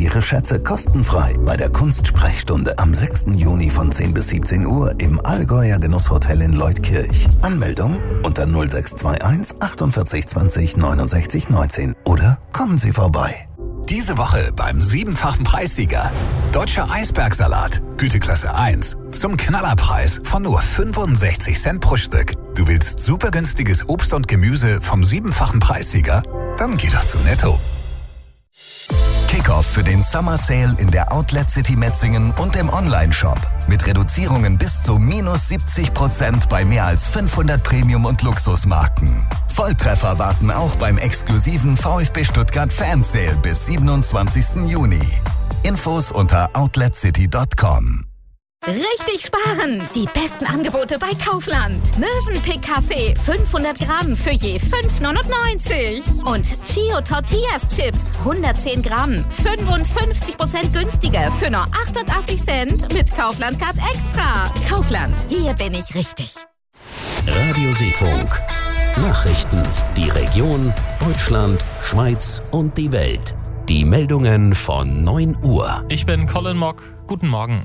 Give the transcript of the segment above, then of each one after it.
Ihre Schätze kostenfrei bei der Kunstsprechstunde am 6. Juni von 10 bis 17 Uhr im Allgäuer Genusshotel in Leutkirch. Anmeldung unter 0621 48 20 69 19 oder kommen Sie vorbei. Diese Woche beim 7-fachen Preissieger. Deutscher Eisbergsalat, Güteklasse 1. Zum Knallerpreis von nur 65 Cent pro Stück. Du willst super günstiges Obst und Gemüse vom 7-fachen Preissieger? Dann geh doch zu Netto. Kickoff für den Summer Sale in der Outlet City Metzingen und im Onlineshop. Mit Reduzierungen bis zu -70% bei mehr als 500 Premium- und Luxusmarken. Volltreffer warten auch beim exklusiven VfB Stuttgart Fansale bis 27. Juni. Infos unter outletcity.com. Richtig sparen! Die besten Angebote bei Kaufland. Mövenpick Kaffee 500 Gramm für je 5,99. Und Chio Tortillas Chips 110 Gramm 55% günstiger für nur 88 Cent mit Kaufland Card Extra. Kaufland, hier bin ich richtig. Radio Seefunk. Nachrichten. Die Region, Deutschland, Schweiz und die Welt. Die Meldungen von 9 Uhr. Ich bin Colin Mock. Guten Morgen.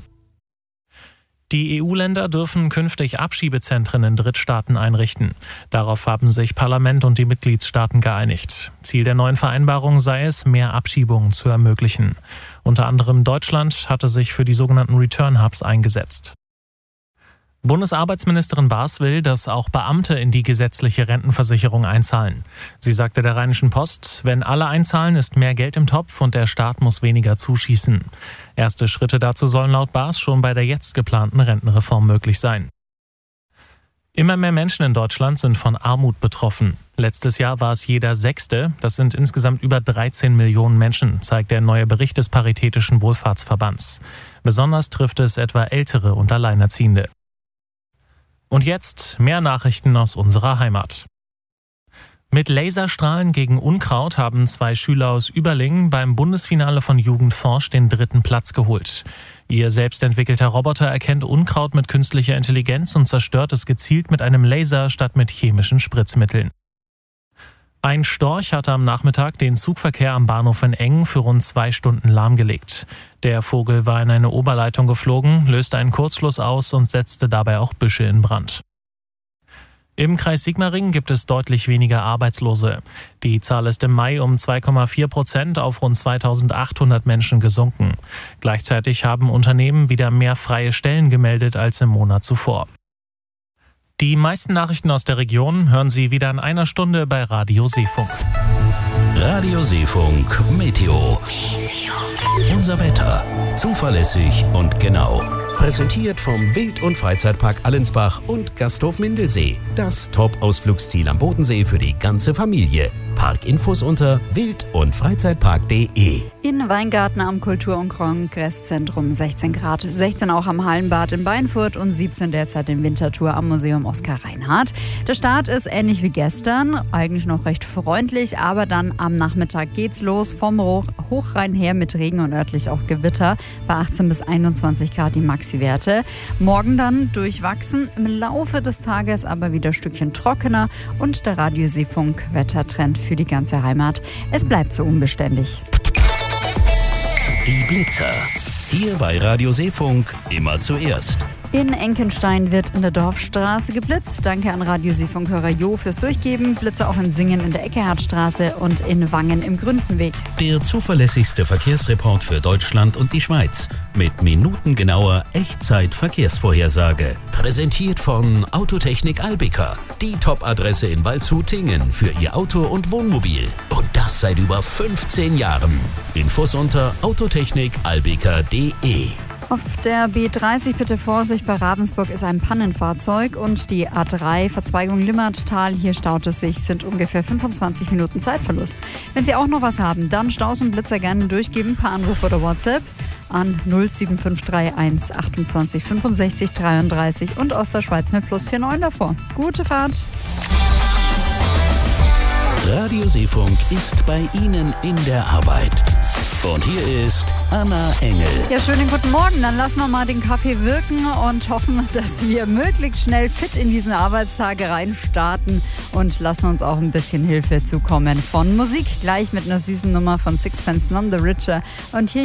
Die EU-Länder dürfen künftig Abschiebezentren in Drittstaaten einrichten. Darauf haben sich Parlament und die Mitgliedstaaten geeinigt. Ziel der neuen Vereinbarung sei es, mehr Abschiebungen zu ermöglichen. Unter anderem Deutschland hatte sich für die sogenannten Return Hubs eingesetzt. Bundesarbeitsministerin Baas will, dass auch Beamte in die gesetzliche Rentenversicherung einzahlen. Sie sagte der Rheinischen Post, wenn alle einzahlen, ist mehr Geld im Topf und der Staat muss weniger zuschießen. Erste Schritte dazu sollen laut Baas schon bei der jetzt geplanten Rentenreform möglich sein. Immer mehr Menschen in Deutschland sind von Armut betroffen. Letztes Jahr war es jeder Sechste. Das sind insgesamt über 13 Millionen Menschen, zeigt der neue Bericht des Paritätischen Wohlfahrtsverbands. Besonders trifft es etwa Ältere und Alleinerziehende. Und jetzt mehr Nachrichten aus unserer Heimat. Mit Laserstrahlen gegen Unkraut haben 2 Schüler aus Überlingen beim Bundesfinale von Jugend forscht den 3. Platz geholt. Ihr selbstentwickelter Roboter erkennt Unkraut mit künstlicher Intelligenz und zerstört es gezielt mit einem Laser statt mit chemischen Spritzmitteln. Ein Storch hatte am Nachmittag den Zugverkehr am Bahnhof in Engen für rund 2 Stunden lahmgelegt. Der Vogel war in eine Oberleitung geflogen, löste einen Kurzschluss aus und setzte dabei auch Büsche in Brand. Im Kreis Sigmaringen gibt es deutlich weniger Arbeitslose. Die Zahl ist im Mai um 2,4% auf rund 2.800 Menschen gesunken. Gleichzeitig haben Unternehmen wieder mehr freie Stellen gemeldet als im Monat zuvor. Die meisten Nachrichten aus der Region hören Sie wieder in einer Stunde bei Radio Seefunk. Radio Seefunk Meteo. Unser Wetter. Zuverlässig und genau. Präsentiert vom Wild- und Freizeitpark Allensbach und Gasthof Mindelsee. Das Top-Ausflugsziel am Bodensee für die ganze Familie. Parkinfos unter wild- und freizeitpark.de. In Weingarten am Kultur- und Kongresszentrum 16 Grad, 16 auch am Hallenbad in Beinfurt und 17 derzeit in Winterthur am Museum Oskar Reinhardt. Der Start ist ähnlich wie gestern, eigentlich noch recht freundlich, aber dann am Nachmittag geht's los vom Hochrhein her mit Regen und örtlich auch Gewitter bei 18 bis 21 Grad die Maxi-Werte. Morgen dann durchwachsen, im Laufe des Tages aber wieder ein Stückchen trockener und der Radio Seefunk Wettertrend für die ganze Heimat. Es bleibt so unbeständig. Die Blitzer. Hier bei Radio Seefunk immer zuerst. In Enkenstein wird in der Dorfstraße geblitzt. Danke an Radio Seefunk-Hörer Jo fürs Durchgeben. Blitze auch in Singen in der Eckehardstraße und in Wangen im Gründenweg. Der zuverlässigste Verkehrsreport für Deutschland und die Schweiz. Mit minutengenauer Echtzeit-Verkehrsvorhersage. Präsentiert von Autotechnik Albica. Die Top-Adresse in Waldshut-Tingen für Ihr Auto und Wohnmobil. Und das seit über 15 Jahren. Infos unter autotechnikalbica.de. Auf der B30 bitte Vorsicht, bei Ravensburg ist ein Pannenfahrzeug und die A3 Verzweigung Limmertal, hier staut es sich, sind ungefähr 25 Minuten Zeitverlust. Wenn Sie auch noch was haben, dann Staus und Blitzer gerne durchgeben per Anruf oder WhatsApp an 07531 28 65 33 und aus der Schweiz mit +49 davor. Gute Fahrt! Radio Seefunk ist bei Ihnen in der Arbeit. Und hier ist Anna Engel. Ja, schönen guten Morgen. Dann lassen wir mal den Kaffee wirken und hoffen, dass wir möglichst schnell fit in diesen Arbeitstag reinstarten und lassen uns auch ein bisschen Hilfe zukommen von Musik. Gleich mit einer süßen Nummer von Sixpence None the Richer. Und hier